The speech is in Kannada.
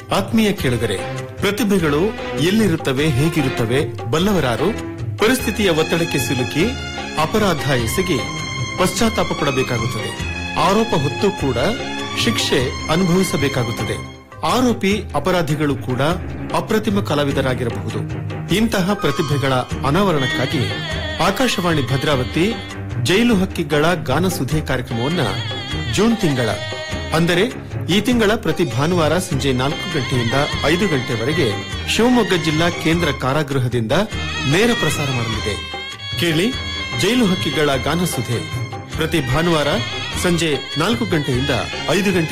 ಆತ್ಮೀಯ ಕೇಳುಗರೆ, ಪ್ರತಿಭೆಗಳು ಎಲ್ಲಿರುತ್ತವೆ, ಹೇಗಿರುತ್ತವೆ ಬಲ್ಲವರಾರು? ಪರಿಸ್ಥಿತಿಯ ಒತ್ತಡಕ್ಕೆ ಸಿಲುಕಿ ಅಪರಾಧ ಎಸಗಿ ಪಶ್ಚಾತ್ತಾಪ ಪಡಬೇಕಾಗುತ್ತದೆ. ಆರೋಪ ಹೊತ್ತು ಕೂಡ ಶಿಕ್ಷೆ ಅನುಭವಿಸಬೇಕಾಗುತ್ತದೆ. ಆರೋಪಿ ಅಪರಾಧಿಗಳು ಕೂಡ ಅಪ್ರತಿಮ ಕಲಾವಿದರಾಗಿರಬಹುದು. ಇಂತಹ ಪ್ರತಿಭೆಗಳ ಅನಾವರಣಕ್ಕಾಗಿ ಆಕಾಶವಾಣಿ ಭದ್ರಾವತಿ ಜೈಲು ಹಕ್ಕಿಗಳ ಗಾನಸುಧೆ ಕಾರ್ಯಕ್ರಮವನ್ನು ಜೂನ್ ತಿಂಗಳ ಅಂದರೆ ಈ ತಿಂಗಳ ಪ್ರತಿ ಭಾನುವಾರ ಸಂಜೆ 4 ಗಂಟೆಯಿಂದ 5 ಗಂಟೆವರೆಗೆ ಶಿವಮೊಗ್ಗ ಜಿಲ್ಲಾ ಕೇಂದ್ರ ಕಾರಾಗೃಹದಿಂದ ನೇರ ಪ್ರಸಾರ ಮಾಡಲಿದೆ. ಕೇಳಿ, ಜೈಲು ಹಕ್ಕಿಗಳ ಗಾನಸುಧೆ ಪ್ರತಿ ಭಾನುವಾರ ಸಂಜೆ 4 ಗಂಟೆಯಿಂದ 5 ಗಂಟೆ